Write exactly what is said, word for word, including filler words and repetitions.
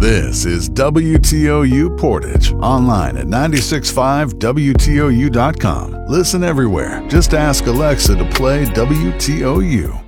This is W T O U Portage, online at nine six five W T O U dot com. Listen everywhere. Just ask Alexa to play W T O U.